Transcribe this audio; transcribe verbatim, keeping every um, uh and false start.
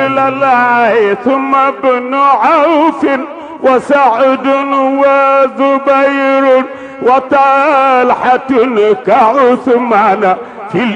رسول الله ثم ابن عوف وسعد وزبير وطلحة كعثمان في